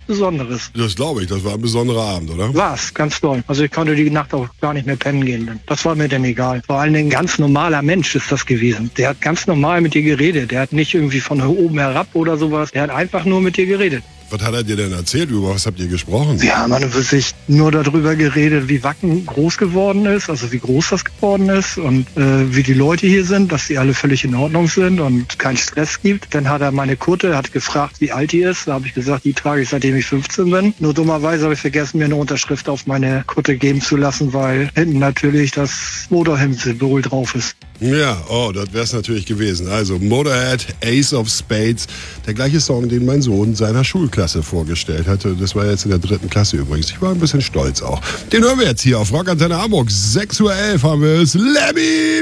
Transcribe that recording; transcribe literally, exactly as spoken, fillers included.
Besonderes. Das glaube ich, das war ein besonderer Abend, oder? War's, ganz toll. Also ich konnte die Nacht auch gar nicht mehr pennen gehen. Denn das war mir denn egal. Vor allen Dingen ein ganz normaler Mensch ist das gewesen. Der hat ganz normal mit dir geredet. Der hat nicht irgendwie von oben herab oder sowas. Der hat einfach nur mit dir geredet. Was hat er dir denn erzählt? Über was habt ihr gesprochen? Wir haben dann wirklich nur darüber geredet, wie Wacken groß geworden ist, also wie groß das geworden ist und äh, wie die Leute hier sind, dass die alle völlig in Ordnung sind und keinen Stress gibt. Dann hat er meine Kutte, hat gefragt, wie alt die ist. Da habe ich gesagt, die trage ich seitdem ich fünfzehn bin. Nur dummerweise habe ich vergessen, mir eine Unterschrift auf meine Kutte geben zu lassen, weil hinten natürlich das Motorhead-Symbol drauf ist. Ja, oh, das wär's natürlich gewesen. Also Motorhead, Ace of Spades, der gleiche Song, den mein Sohn seiner Schulklasse vorgestellt hatte. Das war jetzt in der dritten Klasse übrigens. Ich war ein bisschen stolz auch. Den hören wir jetzt hier auf Rockantenne Hamburg. sechs Uhr elf haben wir es. Lemmy!